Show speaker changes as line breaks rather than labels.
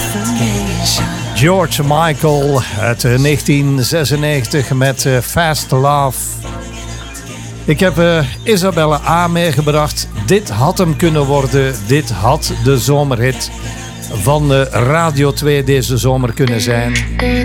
George Michael uit 1996 met Fast Love. Ik heb Isabelle A. meegebracht. Dit had hem kunnen worden. Dit had de zomerhit van Radio 2 deze zomer kunnen zijn.